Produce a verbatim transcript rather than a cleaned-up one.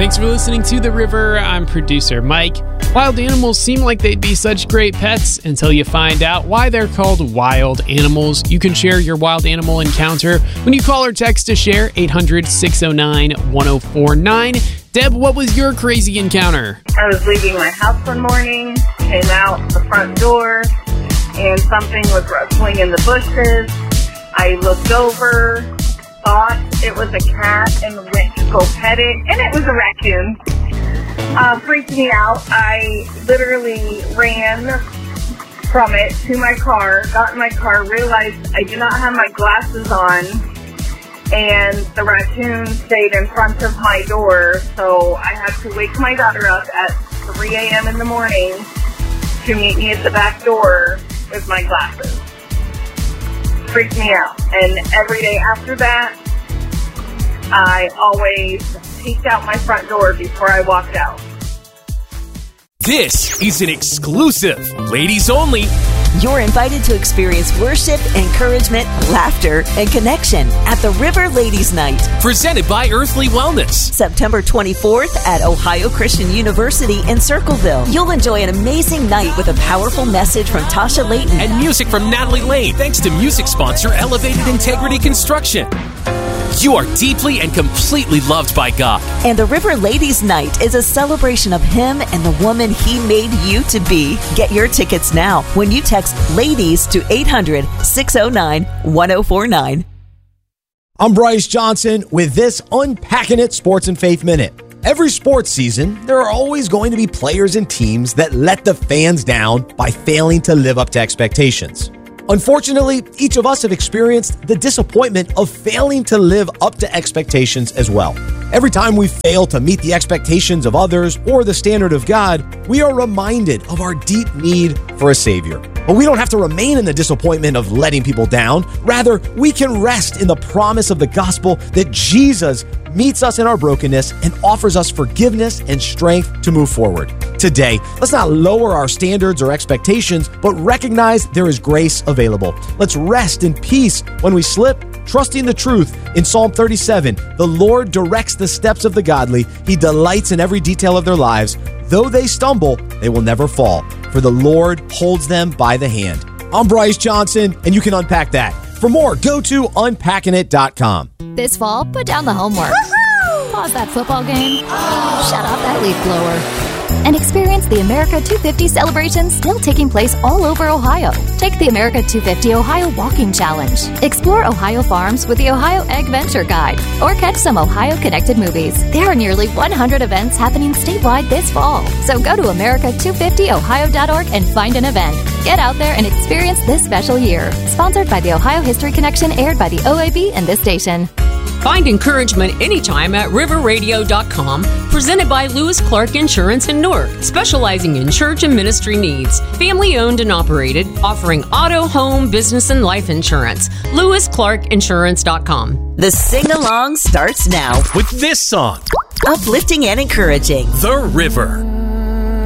Thanks for listening to The River. I'm producer Mike. Wild animals seem like they'd be such great pets until you find out why they're called wild animals. You can share your wild animal encounter when you call or text to share eight hundred, six oh nine, one oh four nine. Deb, what was your crazy encounter? I was leaving my house one morning, came out the front door, and something was rustling in the bushes. I looked over, thought it was a cat, and went to go pet it, and it was a raccoon. Uh, freaked me out. I literally ran from it to my car, got in my car, realized I did not have my glasses on, and the raccoon stayed in front of my door, so I had to wake my daughter up at three a.m. in the morning to meet me at the back door with my glasses. Freaked me out. And every day after that, I always peeked out my front door before I walked out. This is an exclusive, ladies only. You're invited to experience worship, encouragement, laughter, and connection at the River Ladies Night. Presented by Earthly Wellness. September twenty-fourth at Ohio Christian University in Circleville. You'll enjoy an amazing night with a powerful message from Tasha Layton. And music from Natalie Lane, thanks to music sponsor Elevated Integrity Construction. You are deeply and completely loved by God. And the River Ladies Night is a celebration of Him and the woman He made you to be. Get your tickets now when you text LADIES to eight hundred, six oh nine, one oh four nine. I'm Bryce Johnson with this Unpacking It Sports and Faith Minute. Every sports season, there are always going to be players and teams that let the fans down by failing to live up to expectations. Unfortunately, each of us have experienced the disappointment of failing to live up to expectations as well. Every time we fail to meet the expectations of others or the standard of God, we are reminded of our deep need for a Savior. But we don't have to remain in the disappointment of letting people down. Rather, we can rest in the promise of the gospel that Jesus meets us in our brokenness and offers us forgiveness and strength to move forward. Today, let's not lower our standards or expectations, but recognize there is grace available. Let's rest in peace when we slip, trusting the truth. In Psalm thirty-seven, the Lord directs the steps of the godly. He delights in every detail of their lives. Though they stumble, they will never fall, for the Lord holds them by the hand. I'm Bryce Johnson, and you can unpack that. For more, go to unpacking it dot com. This fall, put down the homework. Woo-hoo! Pause that football game. Oh. Shut off that leaf blower. And experience the America two fifty celebration still taking place all over Ohio. Take the America two fifty Ohio Walking Challenge. Explore Ohio farms with the Ohio Egg Venture Guide. Or catch some Ohio-connected movies. There are nearly one hundred events happening statewide this fall. So go to america two fifty ohio dot org and find an event. Get out there and experience this special year. Sponsored by the Ohio History Connection, aired by the O A B and this station. Find encouragement anytime at river radio dot com, presented by Lewis Clark Insurance in Newark, specializing in church and ministry needs. Family owned and operated, offering auto, home, business, and life insurance. lewis clark insurance dot com. The sing-along starts now with this song. Uplifting and encouraging. The River.